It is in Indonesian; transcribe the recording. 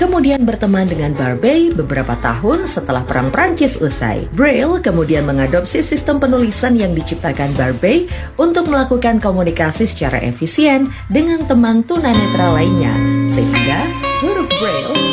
kemudian berteman dengan Barbey beberapa tahun setelah Perang Prancis usai. Braille kemudian mengadopsi sistem penulisan yang diciptakan Barbey untuk melakukan komunikasi secara efisien dengan teman tunanetra lainnya, sehingga huruf Braille